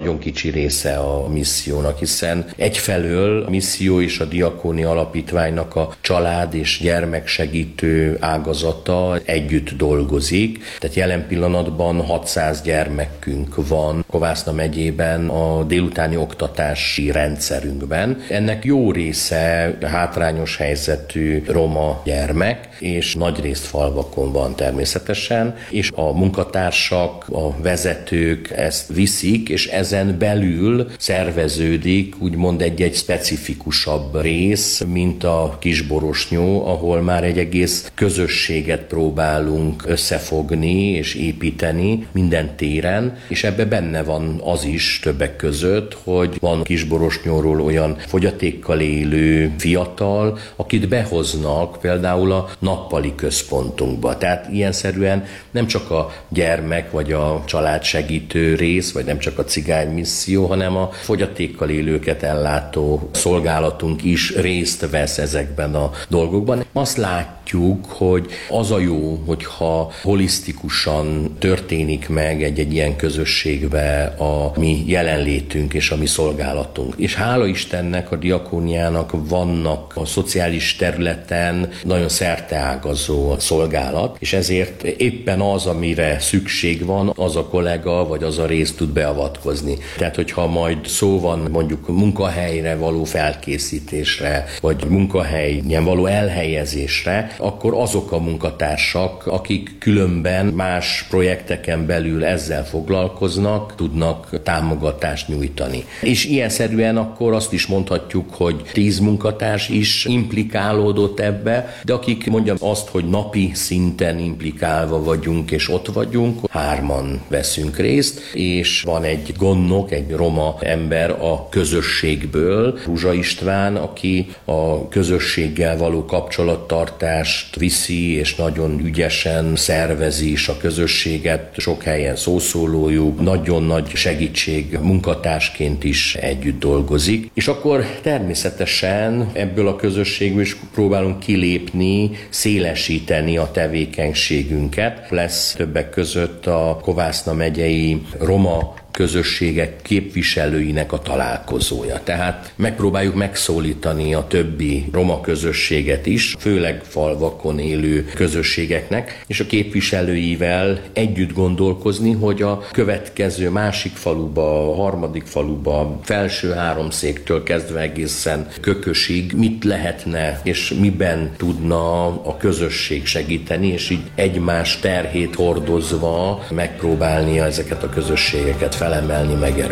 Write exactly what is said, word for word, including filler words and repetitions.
nagyon kicsi része a missziónak, hiszen egyfelől a misszió és a Diakónia Alapítványnak a család és gyermeksegítő ágazata együtt dolgozik. Tehát jelen pillanatban hatszáz gyermekünk van Kovászna megyében a délutáni oktatási rendszerünkben. Ennek jó része hátrányos helyzetű roma gyermek, és nagyrészt falvakon van természetesen, és a munkatársak, a vezetők ezt viszik, és ezen belül szerveződik úgymond egy-egy specifikusabb rész, mint a Kisborosnyó, ahol már egy egész közösséget próbálunk összefogni és építeni minden téren, és ebbe benne van az is többek között, hogy van Kisborosnyóról olyan fogyatékkal élő fiatal, akit behoznak például a nappali központunkba. Tehát ilyenszerűen nem csak a gyermek vagy a család segítő rész, vagy nem csak a cigány misszió, hanem a fogyatékkal élőket ellátó szolgálatunk is részt vesz ezekben a dolgokban. Azt látjuk, hogy az a jó, hogyha holisztikusan történik meg egy-egy ilyen közösségbe a mi jelenlétünk és a mi szolgálatunk. És hála Istennek, a diakóniának vannak a szociális területen nagyon szerteágazó szolgálat, és ezért éppen az, amire szükség van, az a kollega vagy az a rész tud beavatkozni. Tehát, hogyha majd szó van mondjuk munkahelyre való felkészítésre, vagy munkahelyen való elhelyezésre, akkor azok a munkatársak, akik különben más projekteken belül ezzel foglalkoznak, tudnak támogatást nyújtani. És ilyenszerűen akkor azt is mondhatjuk, hogy tíz munkatárs is implikálódott ebbe, de akik mondjam azt, hogy napi szinten implikálva vagyunk és ott vagyunk, hárman veszünk részt, és van egy gondnok, egy roma ember a közösségből, Ruzsa István, aki a közösséggel való kapcsolattartást viszi, és nagyon ügyesen szervezi is a közösséget, sok helyen szószólójuk, nagyon nagy segítség, munkatársként is együtt dolgozik. És akkor természetesen ebből a közösségből is próbálunk kilépni, szélesíteni a tevékenységünket. Lesz többek között a Kovászna megyei roma közösségek képviselőinek a találkozója. Tehát megpróbáljuk megszólítani a többi roma közösséget is, főleg falvakon élő közösségeknek, és a képviselőivel együtt gondolkozni, hogy a következő másik faluba, a harmadik faluba, felső háromszéktől kezdve egészen Kökösig mit lehetne, és miben tudna a közösség segíteni, és így egymás terhét hordozva megpróbálnia ezeket a közösségeket felemelni, megerősíteni.